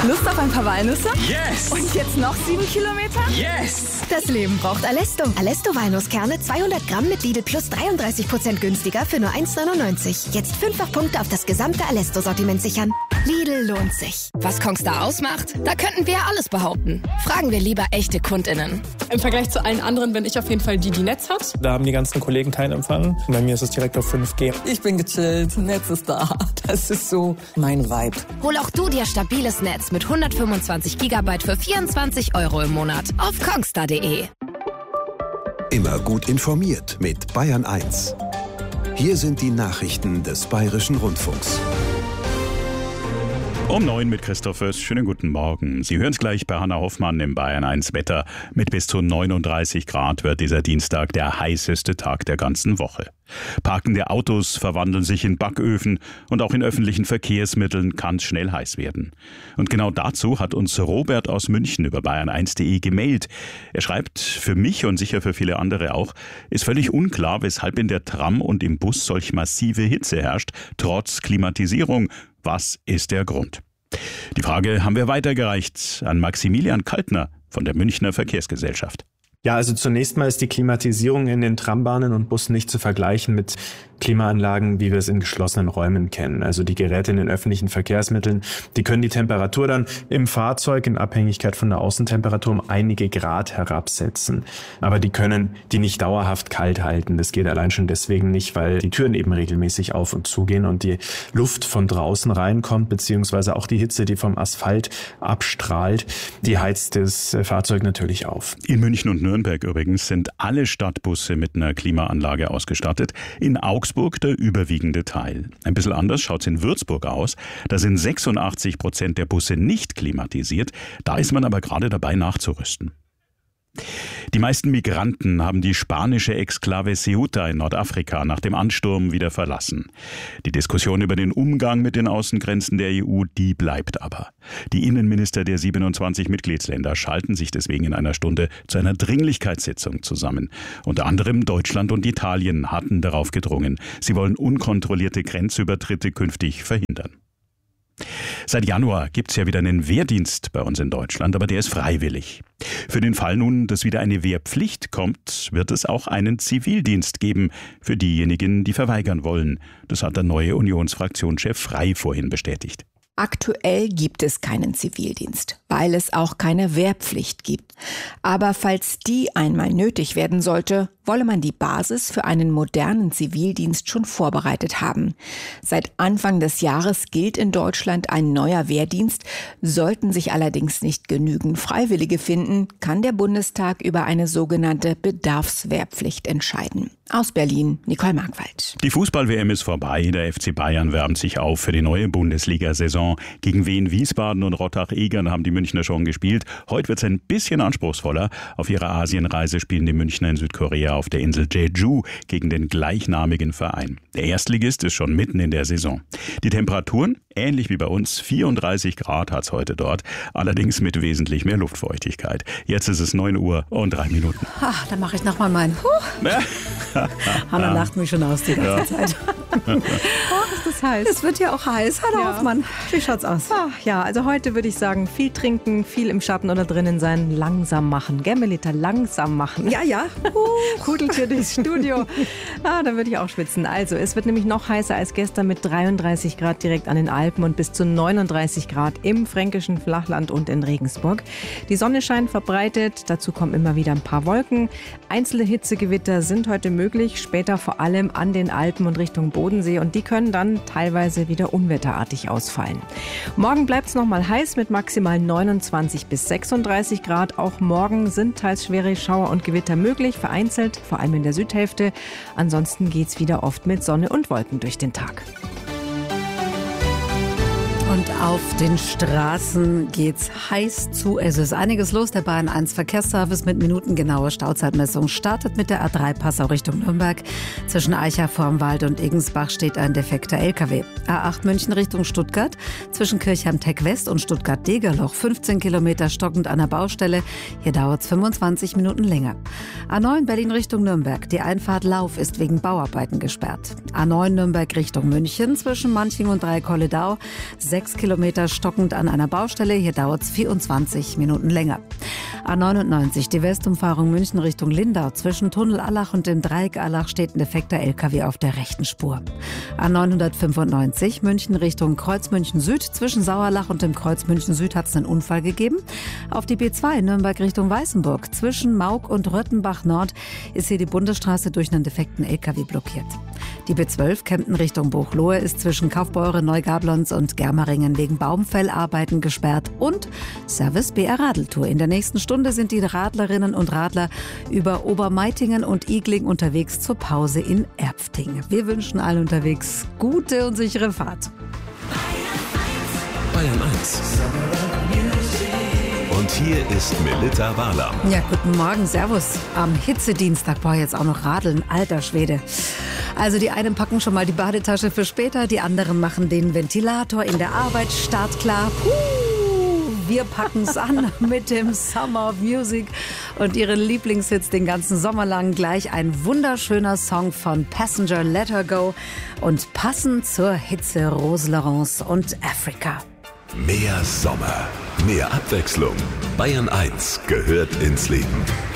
Lust auf ein paar Walnüsse? Yes! Und jetzt noch 7 Kilometer? Yes! Das Leben braucht Alesto. Alesto Walnusskerne 200 Gramm mit Lidl Plus 33% günstiger für nur 1,99. Jetzt 5-fach Punkte auf das gesamte Alesto-Sortiment sichern. Lidl lohnt sich. Was Kongstar ausmacht? Da könnten wir alles behaupten. Fragen wir lieber echte KundInnen. Im Vergleich zu allen anderen bin ich auf jeden Fall die Netz hat. Da haben die ganzen Kollegen keinen Empfang. Bei mir ist es direkt auf 5G. Ich bin gechillt, Netz ist da. Das ist so mein Vibe. Hol auch du dir stabiles Netz mit 125 GB für 24 € im Monat auf kongstar.de. Immer gut informiert mit Bayern 1. Hier sind die Nachrichten des Bayerischen Rundfunks. Um 9 mit Christoph Fürst. Schönen guten Morgen. Sie hören es gleich bei Hannah Hoffmann im Bayern 1 Wetter. Mit bis zu 39 Grad wird dieser Dienstag der heißeste Tag der ganzen Woche. Parkende Autos verwandeln sich in Backöfen und auch in öffentlichen Verkehrsmitteln kann es schnell heiß werden. Und genau dazu hat uns Robert aus München über bayern1.de gemailt. Er schreibt, für mich und sicher für viele andere auch, ist völlig unklar, weshalb in der Tram und im Bus solch massive Hitze herrscht, trotz Klimatisierung. Was ist der Grund? Die Frage haben wir weitergereicht an Maximilian Kaltner von der Münchner Verkehrsgesellschaft. Ja, also zunächst mal ist die Klimatisierung in den Trambahnen und Bussen nicht zu vergleichen mit Klimaanlagen, wie wir es in geschlossenen Räumen kennen. Also die Geräte in den öffentlichen Verkehrsmitteln, die können die Temperatur dann im Fahrzeug in Abhängigkeit von der Außentemperatur um einige Grad herabsetzen. Aber die können die nicht dauerhaft kalt halten. Das geht allein schon deswegen nicht, weil die Türen eben regelmäßig auf und zugehen und die Luft von draußen reinkommt, beziehungsweise auch die Hitze, die vom Asphalt abstrahlt, die heizt das Fahrzeug natürlich auf. In München und Nürnberg übrigens sind alle Stadtbusse mit einer Klimaanlage ausgestattet. In Augsburg der überwiegende Teil. Ein bisschen anders schaut es in Würzburg aus. Da sind 86% der Busse nicht klimatisiert. Da ist man aber gerade dabei nachzurüsten. Die meisten Migranten haben die spanische Exklave Ceuta in Nordafrika nach dem Ansturm wieder verlassen. Die Diskussion über den Umgang mit den Außengrenzen der EU, die bleibt aber. Die Innenminister der 27 Mitgliedsländer schalten sich deswegen in einer Stunde zu einer Dringlichkeitssitzung zusammen. Unter anderem Deutschland und Italien hatten darauf gedrungen. Sie wollen unkontrollierte Grenzübertritte künftig verhindern. Seit Januar gibt's ja wieder einen Wehrdienst bei uns in Deutschland, aber der ist freiwillig. Für den Fall nun, dass wieder eine Wehrpflicht kommt, wird es auch einen Zivildienst geben für diejenigen, die verweigern wollen. Das hat der neue Unionsfraktionschef Frey vorhin bestätigt. Aktuell gibt es keinen Zivildienst, weil es auch keine Wehrpflicht gibt. Aber falls die einmal nötig werden sollte, wolle man die Basis für einen modernen Zivildienst schon vorbereitet haben. Seit Anfang des Jahres gilt in Deutschland ein neuer Wehrdienst. Sollten sich allerdings nicht genügend Freiwillige finden, kann der Bundestag über eine sogenannte Bedarfswehrpflicht entscheiden. Aus Berlin, Nicole Markwald. Die Fußball-WM ist vorbei. Der FC Bayern wärmt sich auf für die neue Bundesliga-Saison. Gegen Wien, Wiesbaden und Rottach-Egern haben die Münchner schon gespielt. Heute wird es ein bisschen anspruchsvoller. Auf ihrer Asienreise spielen die Münchner in Südkorea auf der Insel Jeju gegen den gleichnamigen Verein. Der Erstligist ist schon mitten in der Saison. Die Temperaturen, ähnlich wie bei uns, 34 Grad hat es heute dort, allerdings mit wesentlich mehr Luftfeuchtigkeit. Jetzt ist es 9 Uhr und 3 Minuten. Ach, dann mache ich nochmal meinen. Hannah lacht mich schon aus die ganze Zeit. Oh, ist das heiß. Es wird ja auch heiß. Hallo Hoffmann, wie schaut's aus? Ja, also heute würde ich sagen, viel trinken, viel im Schatten oder drinnen sein, langsam machen. Gell, Melita, langsam machen. Ja. Kudeltür durchs Studio. Da würde ich auch schwitzen. Also, es wird nämlich noch heißer als gestern mit 33 Grad direkt an den Alpen und bis zu 39 Grad im fränkischen Flachland und in Regensburg. Die Sonne scheint verbreitet, dazu kommen immer wieder ein paar Wolken. Einzelne Hitzegewitter sind heute möglich, später vor allem an den Alpen und Richtung Bodensee und die können dann teilweise wieder unwetterartig ausfallen. Morgen bleibt es nochmal heiß mit maximal 29 bis 36 Grad. Auch morgen sind teils schwere Schauer und Gewitter möglich, vereinzelt, vor allem in der Südhälfte. Ansonsten geht es wieder oft mit Sonne und Wolken durch den Tag. Und auf den Straßen geht's heiß zu. Es ist einiges los. Der Bayern 1 Verkehrsservice mit minutengenauer Stauzeitmessung startet mit der A3 Passau Richtung Nürnberg. Zwischen Eicha vorm Wald und Egensbach steht ein defekter LKW. A8 München Richtung Stuttgart. Zwischen Kirchheim-Teck West und Stuttgart-Degerloch 15 Kilometer stockend an der Baustelle. Hier dauert es 25 Minuten länger. A9 Berlin Richtung Nürnberg. Die Einfahrt Lauf ist wegen Bauarbeiten gesperrt. A9 Nürnberg Richtung München zwischen Manching und Dreikolledau. 6 6 Kilometer stockend an einer Baustelle. Hier dauert es 24 Minuten länger. A99, die Westumfahrung München Richtung Lindau. Zwischen Tunnel Allach und dem Dreieck Allach steht ein defekter LKW auf der rechten Spur. A995, München Richtung Kreuz München Süd. Zwischen Sauerlach und dem Kreuz München Süd hat es einen Unfall gegeben. Auf die B2 Nürnberg Richtung Weißenburg. Zwischen Maug und Röttenbach Nord ist hier die Bundesstraße durch einen defekten LKW blockiert. Die B12 Kempten Richtung Buchloe ist zwischen Kaufbeuren, Neugablons und Germeringen wegen Baumfellarbeiten gesperrt. Und Service BR Radeltour. In der nächsten Stunde sind die Radlerinnen und Radler über Obermeitingen und Igling unterwegs zur Pause in Erpfting. Wir wünschen allen unterwegs gute und sichere Fahrt. Bayern 1. Und hier ist Melitta Wahler. Ja, guten Morgen, servus. Am Hitzedienstag, jetzt auch noch radeln, alter Schwede. Also die einen packen schon mal die Badetasche für später, die anderen machen den Ventilator in der Arbeit startklar. Wir packen's an mit dem Summer of Music und ihren Lieblingshits den ganzen Sommer lang. Gleich ein wunderschöner Song von Passenger, Let Her Go, und passend zur Hitze Rose Laurence und Africa. Mehr Sommer, mehr Abwechslung. Bayern 1 gehört ins Leben.